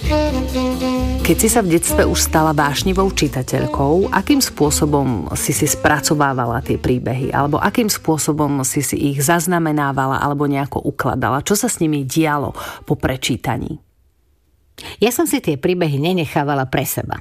Keď si sa v detstve už stala vášnivou čitateľkou, akým spôsobom si spracovávala tie príbehy? Alebo akým spôsobom si ich zaznamenávala alebo nejako ukladala? Čo sa s nimi dialo po prečítaní? Ja som si tie príbehy nenechávala pre seba.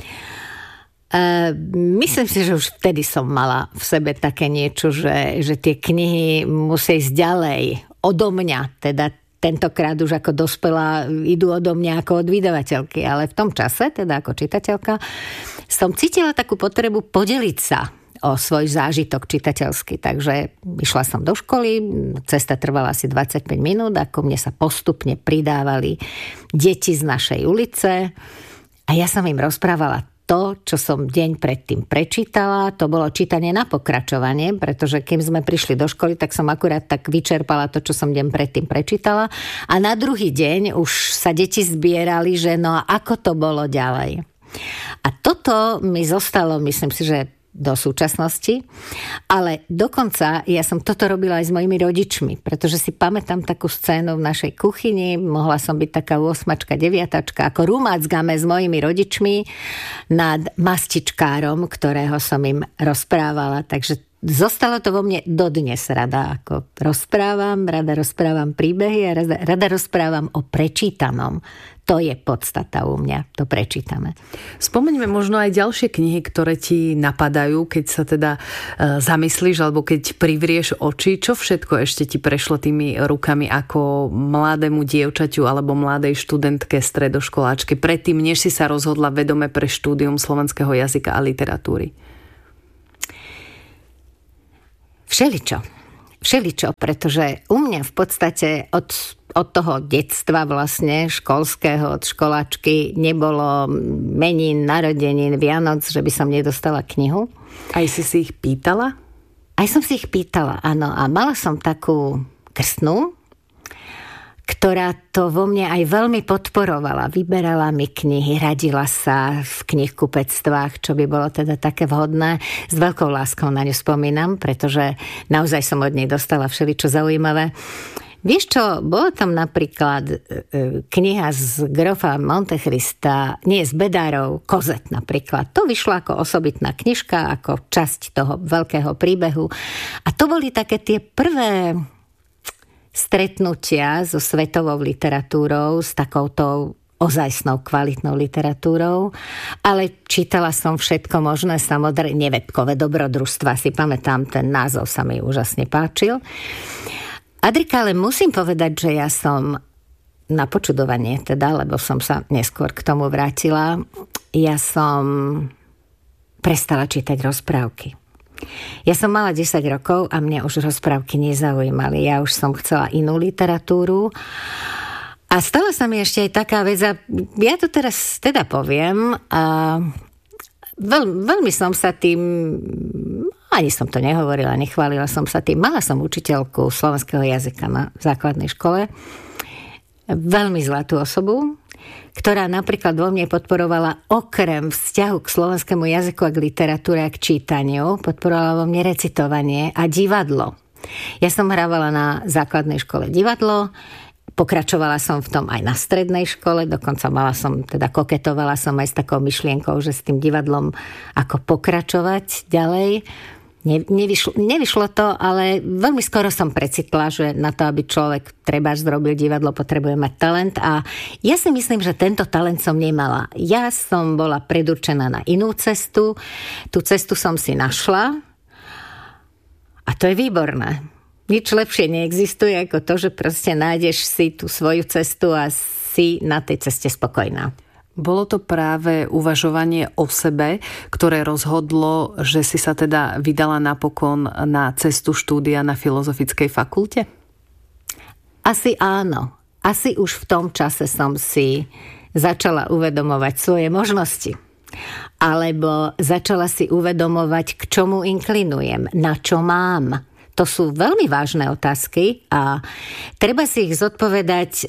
Myslím si, že už vtedy som mala v sebe také niečo, že tie knihy musia ísť ďalej odo mňa, teda tentokrát už ako dospelá idú odo mňa ako od vydavateľky, ale v tom čase, teda ako čitateľka, som cítila takú potrebu podeliť sa o svoj zážitok čitateľský. Takže išla som do školy, cesta trvala asi 25 minút, ako mne sa postupne pridávali deti z našej ulice a ja som im rozprávala to, čo som deň predtým prečítala, to bolo čítanie na pokračovanie, pretože kým sme prišli do školy, tak som akurát tak vyčerpala to, čo som deň predtým prečítala a na druhý deň už sa deti zbierali, že no a ako to bolo ďalej. A toto mi zostalo, myslím si, že do súčasnosti, ale dokonca ja som toto robila aj s mojimi rodičmi, pretože si pamätám takú scénu v našej kuchyni, mohla som byť taká 8-čka, 9-čka, ako rumácgame s mojimi rodičmi nad mastičkárom, ktorého som im rozprávala, takže zostalo to vo mne dodnes. Rada rozprávam príbehy a rada rozprávam o prečítanom. To je podstata u mňa, to prečítame. Spomeňme možno aj ďalšie knihy, ktoré ti napadajú, keď sa teda zamyslíš alebo keď privrieš oči. Čo všetko ešte ti prešlo tými rukami ako mladému dievčaťu alebo mladej študentke, stredoškoláčke predtým, než si sa rozhodla vedome pre štúdium slovenského jazyka a literatúry? Všeličo, pretože u mňa v podstate od toho detstva vlastne školského, od školáčky nebolo menín, narodenín, Vianoc, že by som nedostala knihu. Aj si ich pýtala? Aj som si ich pýtala, áno. A mala som takú krstnú, ktorá to vo mne aj veľmi podporovala. Vyberala mi knihy, radila sa v knihkupectvách, čo by bolo teda také vhodné. S veľkou láskou na ňu spomínam, pretože naozaj som od nej dostala všeličo zaujímavé. Vieš čo, bolo tam napríklad kniha z grofa Montechrista, nie z Bedárov, Kozet napríklad. To vyšlo ako osobitná knižka, ako časť toho veľkého príbehu. A to boli také tie prvé stretnutia so svetovou literatúrou, s takouto ozajstnou kvalitnou literatúrou, ale čítala som všetko možné, samozrejme nevedkové dobrodružstva, si pamätám, ten názov sa mi úžasne páčil. Adrika, ale musím povedať, že ja som na počudovanie teda, lebo som sa neskôr k tomu vrátila, ja som prestala čítať rozprávky. Ja som mala 10 rokov a mňa už rozprávky nezaujímali. Ja už som chcela inú literatúru. A stala sa mi ešte aj taká vec, a ja to teraz teda poviem, a veľmi som sa tým, ani som to nehovorila, nechválila som sa tým. Mala som učiteľku slovenského jazyka na základnej škole. Veľmi zlatú osobu, ktorá napríklad vo mne podporovala okrem vzťahu k slovenskému jazyku a k literatúre a k čítaniu, podporovala vo mne recitovanie a divadlo. Ja som hrávala na základnej škole divadlo, pokračovala som v tom aj na strednej škole, dokonca koketovala som aj s takou myšlienkou, že s tým divadlom ako pokračovať ďalej. Nevyšlo to, ale veľmi skoro som precitla, že na to, aby človek trebárs zrobil divadlo, potrebuje mať talent a ja si myslím, že tento talent som nemala. Ja som bola predurčená na inú cestu, tú cestu som si našla a to je výborné. Nič lepšie neexistuje ako to, že proste nájdeš si tú svoju cestu a si na tej ceste spokojná. Bolo to práve uvažovanie o sebe, ktoré rozhodlo, že si sa teda vydala napokon na cestu štúdia na Filozofickej fakulte? Asi áno. Asi už v tom čase som si začala uvedomovať svoje možnosti. Alebo začala si uvedomovať, k čomu inklinujem, na čo mám. To sú veľmi vážne otázky a treba si ich zodpovedať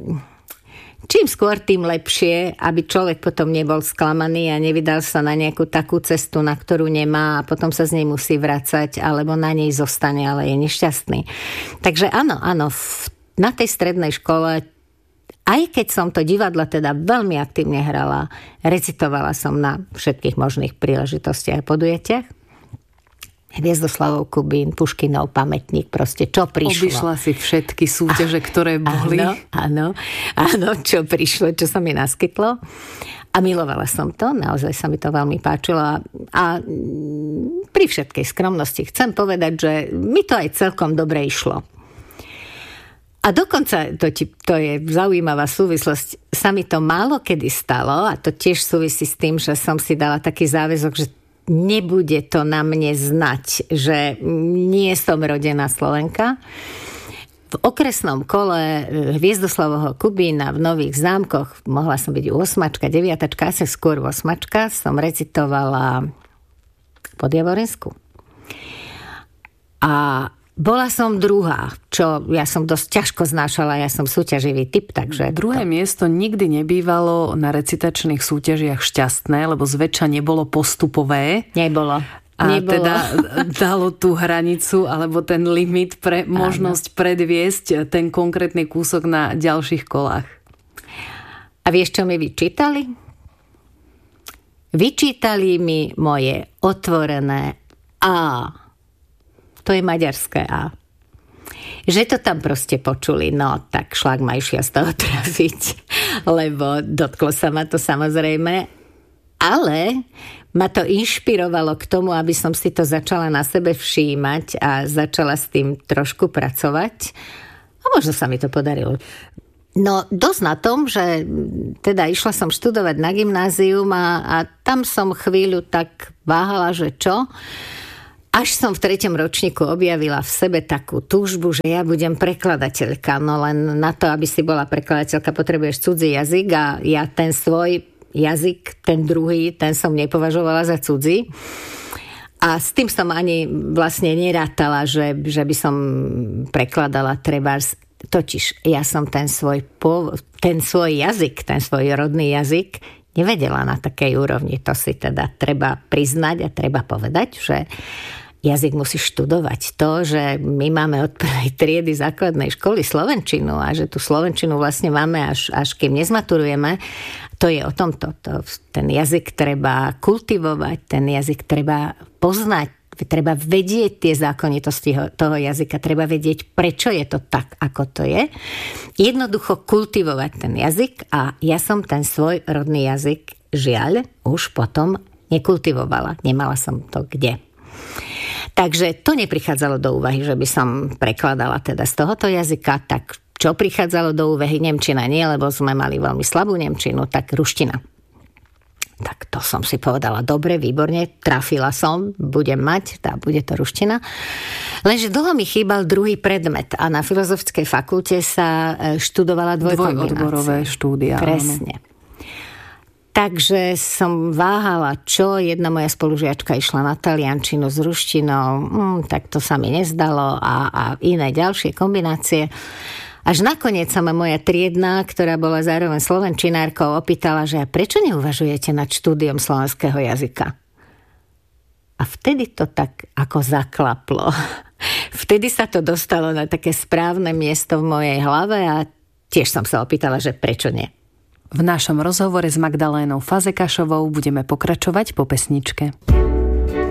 čím skôr, tým lepšie, aby človek potom nebol sklamaný a nevydal sa na nejakú takú cestu, na ktorú nemá a potom sa z nej musí vracať, alebo na nej zostane, ale je nešťastný. Takže áno, na tej strednej škole aj keď som to divadlo teda veľmi aktívne hrala, recitovala som na všetkých možných príležitostiach a podujatiach. Hviezdoslavov Kubín, Puškinov pamätník, proste čo prišlo. Obišla si všetky súťaže, ktoré boli. Áno, čo prišlo, čo sa mi naskytlo. A milovala som to, naozaj sa mi to veľmi páčilo. A pri všetkej skromnosti chcem povedať, že mi to aj celkom dobre išlo. A dokonca, to je zaujímavá súvislosť, sa mi to málo kedy stalo, a to tiež súvisí s tým, že som si dala taký záväzok, že nebude to na mne znať, že nie som rodená Slovenka. V okresnom kole Hviezdoslavovho Kubína v Nových Zámkoch, mohla som byť 8, 9, asi skôr 8, som recitovala Podjavorinsku. A bola som druhá, čo ja som dosť ťažko znášala, ja som súťaživý typ, takže... Druhé miesto nikdy nebývalo na recitačných súťažiach šťastné, lebo zväčša nebolo postupové. Nebolo. A teda dalo tú hranicu alebo ten limit pre možnosť predviesť ten konkrétny kúsok na ďalších kolách. A vieš, čo mi vyčítali? Vyčítali mi moje otvorené A. To je maďarské A. Že to tam proste počuli, no tak šlak ma išla z toho trafiť, lebo dotklo sa ma to samozrejme, ale ma to inšpirovalo k tomu, aby som si to začala na sebe všímať a začala s tým trošku pracovať. A možno sa mi to podarilo. No dosť na tom, že teda išla som študovať na gymnázium a tam som chvíľu tak váhala, že čo? Až som v 3. ročníku objavila v sebe takú túžbu, že ja budem prekladateľka. No len na to, aby si bola prekladateľka, potrebuješ cudzí jazyk a ja ten svoj jazyk, ten druhý, ten som nepovažovala za cudzí. A s tým som ani vlastne nerátala, že by som prekladala trebárs. Totiž ja som ten svoj jazyk, ten svoj rodný jazyk nevedela na takej úrovni. To si teda treba priznať a treba povedať, že jazyk musí študovať. To, že my máme od prvej triedy základnej školy slovenčinu a že tú slovenčinu vlastne máme až kým nezmaturujeme, to je o tomto. Ten jazyk treba kultivovať, ten jazyk treba poznať, treba vedieť tie zákonitosti toho jazyka, treba vedieť, prečo je to tak, ako to je. Jednoducho kultivovať ten jazyk a ja som ten svoj rodný jazyk žiaľ už potom nekultivovala. Nemala som to kde. Takže to neprichádzalo do úvahy, že by som prekladala teda z tohoto jazyka, tak čo prichádzalo do úvahy? Nemčina nie, lebo sme mali veľmi slabú nemčinu, tak ruština. Tak to som si povedala, dobre, výborne, trafila som, budem mať, bude to ruština. Lenže dlho mi chýbal druhý predmet a na Filozofickej fakulte sa študovala dvojkombinácia. Dvojodborové štúdia. Presne. Takže som váhala, čo jedna moja spolužiačka išla na taliančinu s ruštinou, tak to sa mi nezdalo a iné ďalšie kombinácie. Až nakoniec sa ma moja triedna, ktorá bola zároveň slovenčinárkou, opýtala, že prečo neuvažujete nad štúdiom slovenského jazyka? A vtedy to tak ako zaklaplo. Vtedy sa to dostalo na také správne miesto v mojej hlave a tiež som sa opýtala, že prečo nie. V našom rozhovore s Magdalénou Fazekašovou budeme pokračovať po pesničke.